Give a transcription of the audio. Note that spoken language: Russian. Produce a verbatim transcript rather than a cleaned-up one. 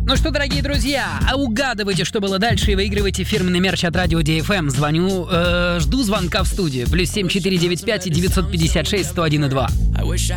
Ну что, дорогие друзья, угадывайте, что было дальше, и выигрывайте фирменный мерч от Радио ди эф эм. Звоню, э, жду звонка в студию. Плюс семь четыре девять пять девятьсот пятьдесят шесть сто один и два.